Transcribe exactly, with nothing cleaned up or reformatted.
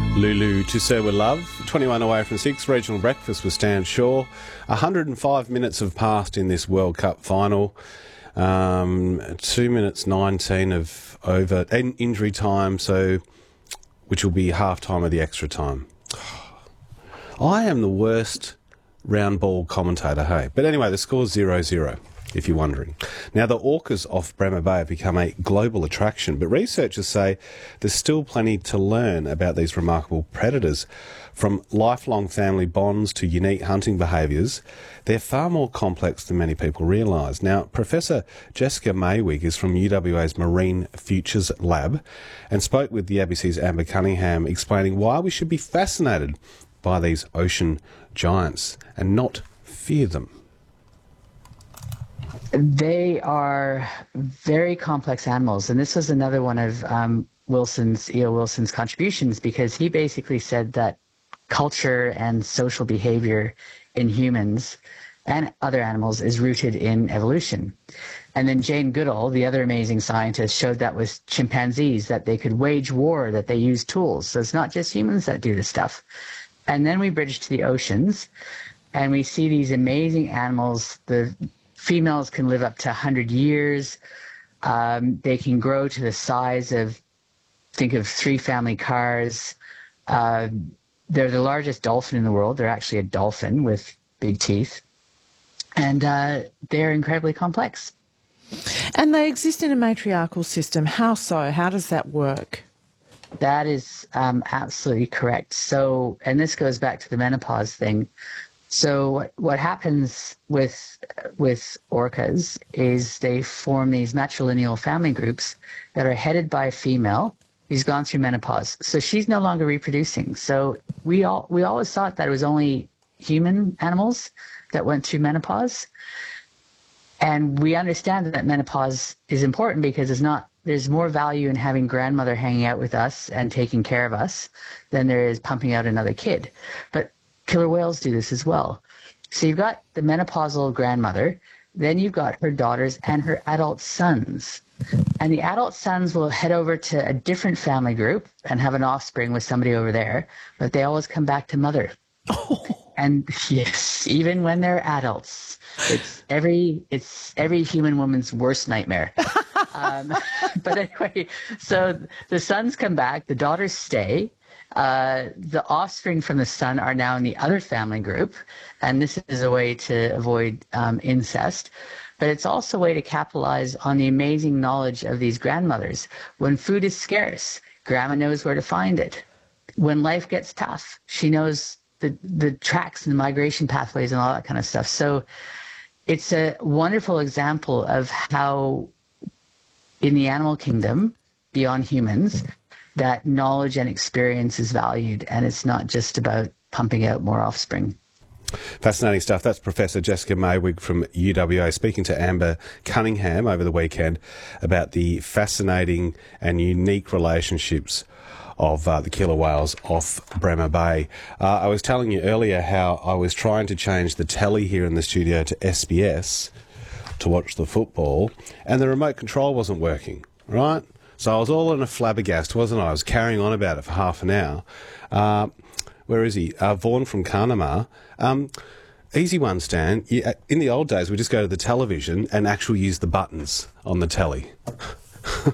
Lulu to Sir with Love, twenty-one away from six, regional breakfast with Stan Shaw. one hundred five minutes have passed in this World Cup final. Um, two minutes nineteen of over in injury time, so which will be half time of the extra time. I am the worst round ball commentator, hey. But anyway, the score's zero zero, if you're wondering. Now, the orcas off Bremer Bay have become a global attraction, but researchers say there's still plenty to learn about these remarkable predators. From lifelong family bonds to unique hunting behaviours, they're far more complex than many people realise. Now, Professor Jessica Maywig is from U W A's Marine Futures Lab and spoke with the A B C's Amber Cunningham explaining why we should be fascinated by these ocean giants and not fear them. They are very complex animals, and this was another one of um, Wilson's, E O. Wilson's contributions, because he basically said that culture and social behavior in humans and other animals is rooted in evolution. And then Jane Goodall, the other amazing scientist, showed that with chimpanzees, that they could wage war, that they use tools. So it's not just humans that do this stuff. And then we bridge to the oceans, and we see these amazing animals. The females can live up to one hundred years. Um, they can grow to the size of, think of three family cars. Uh, they're the largest dolphin in the world. They're actually a dolphin with big teeth. And uh, they're incredibly complex. And they exist in a matriarchal system. How so? How does that work? That is um, absolutely correct. So, and this goes back to the menopause thing. So what happens with with orcas is they form these matrilineal family groups that are headed by a female who's gone through menopause. So she's no longer reproducing. So we all we always thought that it was only human animals that went through menopause. And we understand that menopause is important because it's not there's more value in having grandmother hanging out with us and taking care of us than there is pumping out another kid. But killer whales do this as well. So you've got the menopausal grandmother, then you've got her daughters and her adult sons. And the adult sons will head over to a different family group and have an offspring with somebody over there, but they always come back to mother. Oh. And yes, even when they're adults, it's every it's every human woman's worst nightmare. um, but anyway, so the sons come back, the daughters stay. Uh, the offspring from the son are now in the other family group, and this is a way to avoid um, incest. But it's also a way to capitalize on the amazing knowledge of these grandmothers. When food is scarce, grandma knows where to find it. When life gets tough, she knows the, the tracks and the migration pathways and all that kind of stuff. So it's a wonderful example of how in the animal kingdom, beyond humans, that knowledge and experience is valued, and it's not just about pumping out more offspring. Fascinating stuff. That's Professor Jessica Maywig from U W A speaking to Amber Cunningham over the weekend about the fascinating and unique relationships of uh, the killer whales off Bremer Bay. Uh, I was telling you earlier how I was trying to change the telly here in the studio to S B S to watch the football, and the remote control wasn't working, right? So I was all in a flabbergast, wasn't I? I was carrying on about it for half an hour. Uh, where is he? Uh, Vaughan from Carnamah. Um, easy one, Stan. You, in the old days, we just go to the television and actually use the buttons on the telly.